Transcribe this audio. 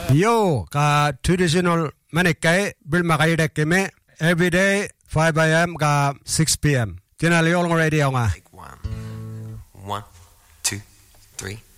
Yo, ka traditional manikai bil makai dek keme every day 5 a.m. ka 6 p.m. Tinali all radio nga. 1, 2, 3